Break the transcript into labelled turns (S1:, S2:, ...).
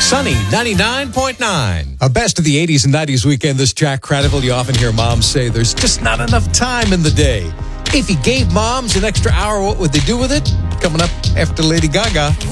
S1: Sunny 99.9. A best of the 80s and 90s weekend. This Jack Credible. You often hear moms say there's just not enough time in the day. If you gave moms an extra hour, what would they do with it? Coming up after Lady Gaga.